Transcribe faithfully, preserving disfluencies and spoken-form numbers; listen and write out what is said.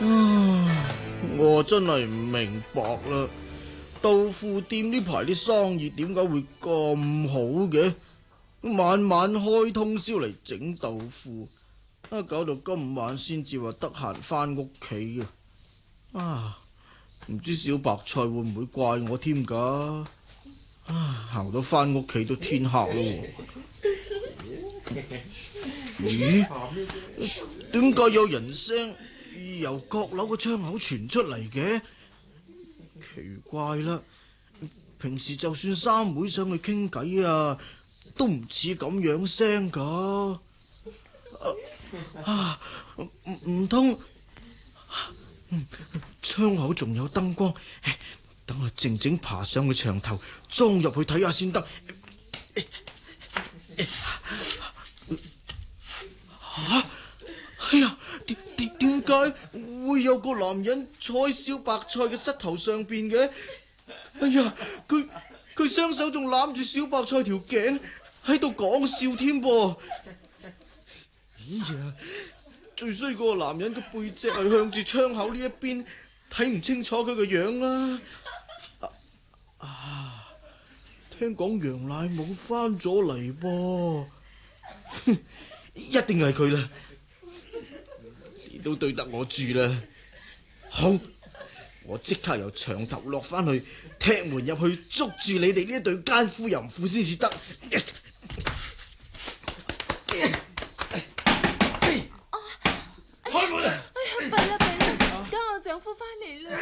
啊，我真係唔明白啦，豆腐店呢排啲生意點解會咁好嘅？晚晚開通宵嚟整豆腐，啊，搞到今晚先至話得閒翻屋企啊！啊，唔知小白菜會唔會怪我添㗎？啊，行到翻屋企都天黑咯。咦？點解有人聲由閣樓個窗口傳出嚟嘅？奇怪啦，平時就算三妹上去傾偈啊，都唔似咁樣聲噶。啊，唔唔通窗口仲有燈光？等我靜靜爬上去牆頭，裝入去睇下先得。吓！哎呀，點點點解會有個男人坐喺小白菜嘅膝頭上邊嘅？哎呀，佢佢雙手仲攬住小白菜條頸，喺度講笑添噃。哎呀，最衰嗰個男人嘅背脊係向住窗口呢一邊，睇唔清楚佢個樣啦。啊，啊，聽講楊乃武翻咗嚟噃，一定係佢啦。你都對得我住啦。好，我即刻由牆頭落翻去，踢門入去，捉住你哋呢一對奸夫淫婦先至得。